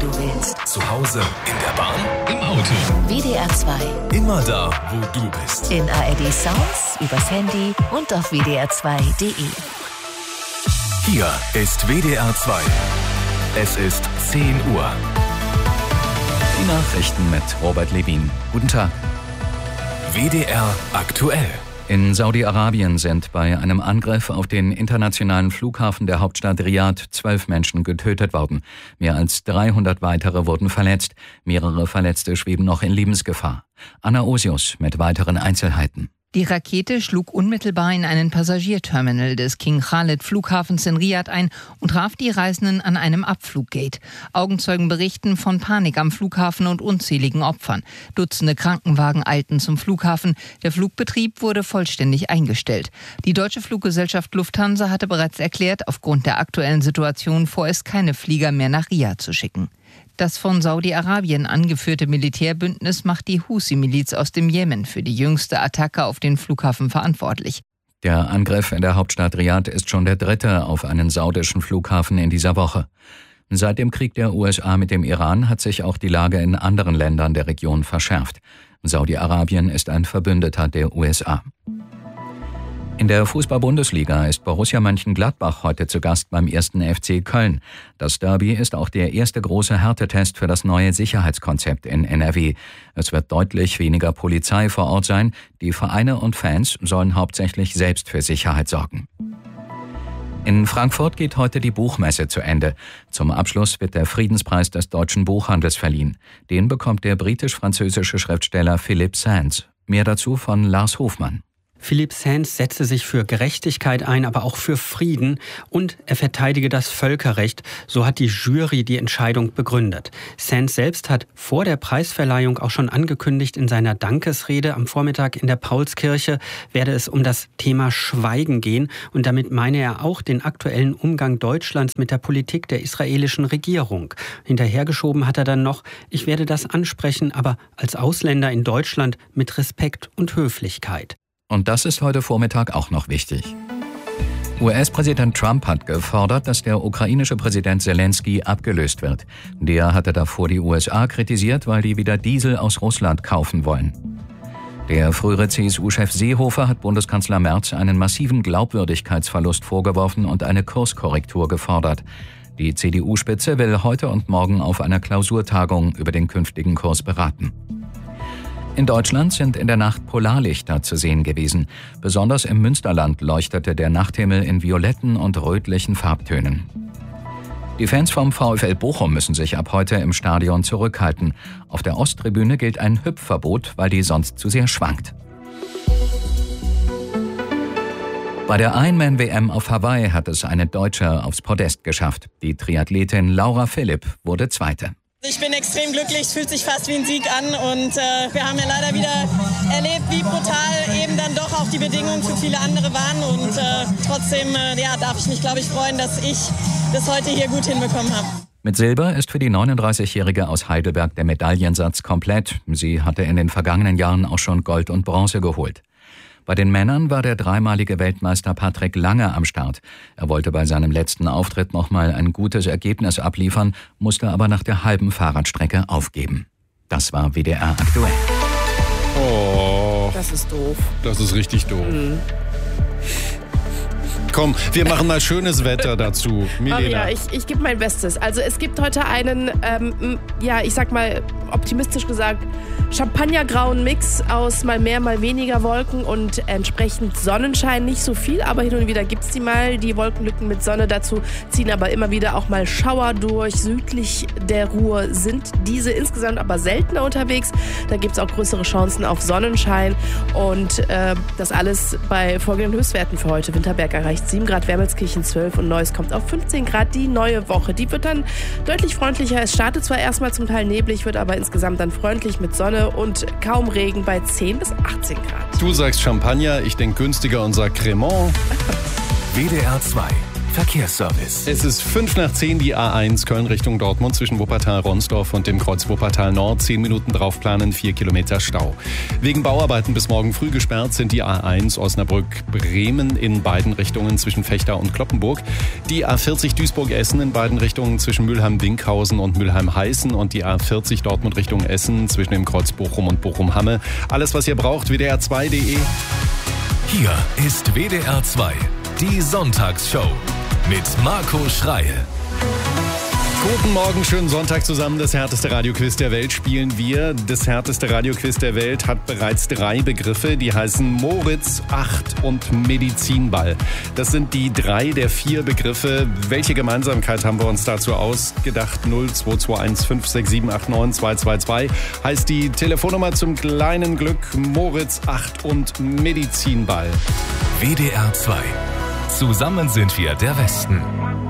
du willst. Zu Hause, in der Bahn, im Auto. WDR 2. Immer da, wo du bist. In ARD Sounds, übers Handy und auf wdr2.de. Hier ist WDR 2. Es ist 10 Uhr. Die Nachrichten mit Robert Levin. Guten Tag. WDR aktuell. In Saudi-Arabien sind bei einem Angriff auf den internationalen Flughafen der Hauptstadt Riad 12 Menschen getötet worden. Mehr als 300 weitere wurden verletzt. Mehrere Verletzte schweben noch in Lebensgefahr. Anna Osius mit weiteren Einzelheiten. Die Rakete schlug unmittelbar in einen Passagierterminal des King Khalid Flughafens in Riad ein und traf die Reisenden an einem Abfluggate. Augenzeugen berichten von Panik am Flughafen und unzähligen Opfern. Dutzende Krankenwagen eilten zum Flughafen. Der Flugbetrieb wurde vollständig eingestellt. Die deutsche Fluggesellschaft Lufthansa hatte bereits erklärt, aufgrund der aktuellen Situation vorerst keine Flieger mehr nach Riad zu schicken. Das von Saudi-Arabien angeführte Militärbündnis macht die Husi-Miliz aus dem Jemen für die jüngste Attacke auf den Flughafen verantwortlich. Der Angriff in der Hauptstadt Riad ist schon der dritte auf einen saudischen Flughafen in dieser Woche. Seit dem Krieg der USA mit dem Iran hat sich auch die Lage in anderen Ländern der Region verschärft. Saudi-Arabien ist ein Verbündeter der USA. In der Fußball-Bundesliga ist Borussia Mönchengladbach heute zu Gast beim 1. FC Köln. Das Derby ist auch der erste große Härtetest für das neue Sicherheitskonzept in NRW. Es wird deutlich weniger Polizei vor Ort sein. Die Vereine und Fans sollen hauptsächlich selbst für Sicherheit sorgen. In Frankfurt geht heute die Buchmesse zu Ende. Zum Abschluss wird der Friedenspreis des deutschen Buchhandels verliehen. Den bekommt der britisch-französische Schriftsteller Philippe Sands. Mehr dazu von Lars Hofmann. Philippe Sands setzte sich für Gerechtigkeit ein, aber auch für Frieden und er verteidige das Völkerrecht. So hat die Jury die Entscheidung begründet. Sands selbst hat vor der Preisverleihung auch schon angekündigt, in seiner Dankesrede am Vormittag in der Paulskirche werde es um das Thema Schweigen gehen. Und damit meine er auch den aktuellen Umgang Deutschlands mit der Politik der israelischen Regierung. Hinterhergeschoben hat er dann noch, ich werde das ansprechen, aber als Ausländer in Deutschland mit Respekt und Höflichkeit. Und das ist heute Vormittag auch noch wichtig. US-Präsident Trump hat gefordert, dass der ukrainische Präsident Zelensky abgelöst wird. Der hatte davor die USA kritisiert, weil die wieder Diesel aus Russland kaufen wollen. Der frühere CSU-Chef Seehofer hat Bundeskanzler Merz einen massiven Glaubwürdigkeitsverlust vorgeworfen und eine Kurskorrektur gefordert. Die CDU-Spitze will heute und morgen auf einer Klausurtagung über den künftigen Kurs beraten. In Deutschland sind in der Nacht Polarlichter zu sehen gewesen. Besonders im Münsterland leuchtete der Nachthimmel in violetten und rötlichen Farbtönen. Die Fans vom VfL Bochum müssen sich ab heute im Stadion zurückhalten. Auf der Osttribüne gilt ein Hüpfverbot, weil die sonst zu sehr schwankt. Bei der Ironman-WM auf Hawaii hat es eine Deutsche aufs Podest geschafft. Die Triathletin Laura Philipp wurde Zweite. Ich bin extrem glücklich, es fühlt sich fast wie ein Sieg an und wir haben ja leider wieder erlebt, wie brutal eben dann doch auch die Bedingungen für viele andere waren und trotzdem darf ich mich, glaube ich, freuen, dass ich das heute hier gut hinbekommen habe. Mit Silber ist für die 39-Jährige aus Heidelberg der Medaillensatz komplett. Sie hatte in den vergangenen Jahren auch schon Gold und Bronze geholt. Bei den Männern war der dreimalige Weltmeister Patrick Lange am Start. Er wollte bei seinem letzten Auftritt nochmal ein gutes Ergebnis abliefern, musste aber nach der halben Fahrradstrecke aufgeben. Das war WDR aktuell. Oh. Das ist doof. Das ist richtig doof. Komm, wir machen mal schönes Wetter dazu. Milena. Ich gebe mein Bestes. Also es gibt heute einen, ich sag mal optimistisch gesagt, champagnergrauen Mix aus mal mehr, mal weniger Wolken und entsprechend Sonnenschein. Nicht so viel, aber hin und wieder gibt's die mal. Die Wolkenlücken mit Sonne dazu ziehen aber immer wieder auch mal Schauer durch. Südlich der Ruhr sind diese insgesamt aber seltener unterwegs. Da gibt's auch größere Chancen auf Sonnenschein und das alles bei folgenden Höchstwerten für heute. Winterberg erreicht 7 Grad, Wermelskirchen 12 und Neuss kommt auf 15 Grad. Die neue Woche, die wird dann deutlich freundlicher. Es startet zwar erstmal zum Teil neblig, wird aber insgesamt dann freundlich mit Sonne und kaum Regen bei 10 bis 18 Grad. Du sagst Champagner, ich denke günstiger und sag Cremant. WDR 2. Verkehrsservice. Es ist 5:10, die A1 Köln Richtung Dortmund zwischen Wuppertal-Ronsdorf und dem Kreuz Wuppertal Nord. 10 Minuten draufplanen, 4 Kilometer Stau. Wegen Bauarbeiten bis morgen früh gesperrt sind die A1 Osnabrück-Bremen in beiden Richtungen zwischen Vechta und Cloppenburg. Die A40 Duisburg-Essen in beiden Richtungen zwischen Mülheim-Dinkhausen und Mülheim-Heißen und die A40 Dortmund Richtung Essen zwischen dem Kreuz Bochum und Bochum-Hamme. Alles, was ihr braucht, WDR2.de. Hier ist WDR 2, die Sonntagsshow mit Marco Schreil. Guten Morgen, schönen Sonntag zusammen. Das härteste Radioquiz der Welt spielen wir. Das härteste Radioquiz der Welt hat bereits 3 Begriffe, die heißen Moritz, Acht und Medizinball. Das sind die 3 der 4 Begriffe. Welche Gemeinsamkeit haben wir uns dazu ausgedacht? 0221 567 222 heißt die Telefonnummer zum kleinen Glück. Moritz, Acht und Medizinball. WDR 2. Zusammen sind wir der Westen.